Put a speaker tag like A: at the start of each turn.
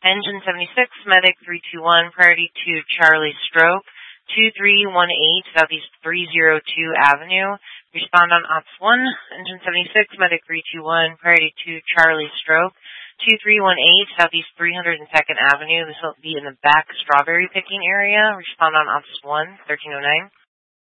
A: Engine 76, Medic 321, priority to Charlie Stroke, 2318 Southeast 302 Avenue. Respond on Ops 1. Engine 76, Medic 321, priority to Charlie Stroke, 2318 Southeast 302nd Avenue. This will be in the back strawberry picking area. Respond on Ops 1, 1309.